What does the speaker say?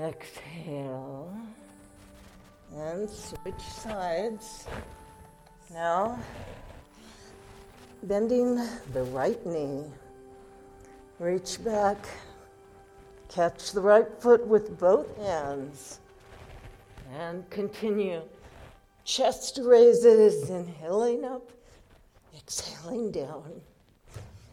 Exhale. And switch sides. Now, bending the right knee. Reach back. Catch the right foot with both hands. And continue. Chest raises, inhaling up, exhaling down.